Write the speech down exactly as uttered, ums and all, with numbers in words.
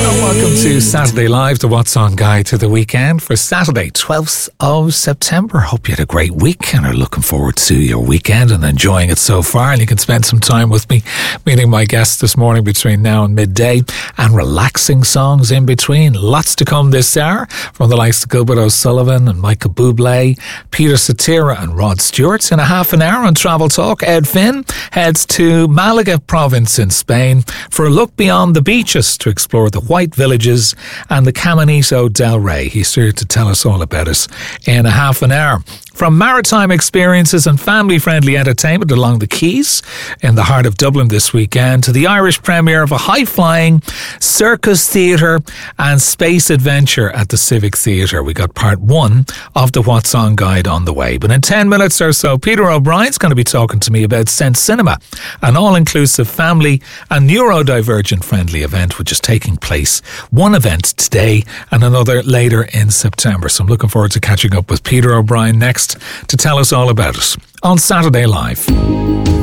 Welcome to Saturday Live, the What's On Guide to the weekend for Saturday, twelfth of September. Hope you had a great week and are looking forward to your weekend and enjoying it so far. And you can spend some time with me, meeting my guests this morning between now and midday, and relaxing songs in between. Lots to come this hour from the likes of Gilbert O'Sullivan and Michael Bublé, Peter Cetera and Rod Stewart. In a half an hour on Travel Talk, Ed Finn heads to Malaga province in Spain for a look beyond the beaches to explore the white villages and the Caminito del Rey. He's here to tell us all about it in a half an hour. From maritime experiences and family-friendly entertainment along the quays in the heart of Dublin this weekend to the Irish premiere of a high-flying circus theatre and space adventure at the Civic Theatre. We got part one of the What's On Guide on the way. But in ten minutes or so, Peter O'Brien's going to be talking to me about Sense Cinema, an all-inclusive family and neurodivergent-friendly event which is taking place. One event today and another later in September. So I'm looking forward to catching up with Peter O'Brien next to tell us all about it on Saturday Live.